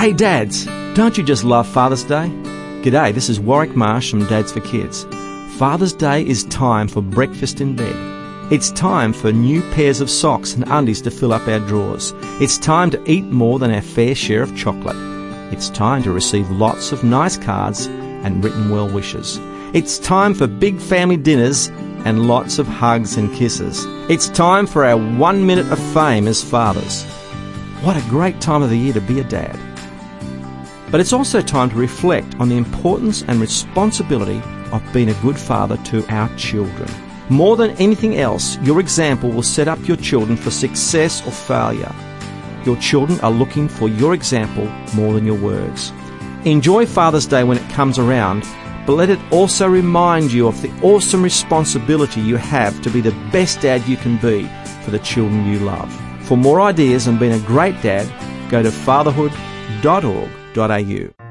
Hey dads, don't you just love Father's Day? G'day, this is Warwick Marsh from Dads for Kids. Father's Day is time for breakfast in bed. It's time for new pairs of socks and undies to fill up our drawers. It's time to eat more than our fair share of chocolate. It's time to receive lots of nice cards and written well wishes. It's time for big family dinners and lots of hugs and kisses. It's time for our 1 minute of fame as fathers. What a great time of the year to be a dad. But it's also time to reflect on the importance and responsibility of being a good father to our children. More than anything else, your example will set up your children for success or failure. Your children are looking for your example more than your words. Enjoy Father's Day when it comes around, but let it also remind you of the awesome responsibility you have to be the best dad you can be for the children you love. For more ideas on being a great dad, go to fatherhood.org.au.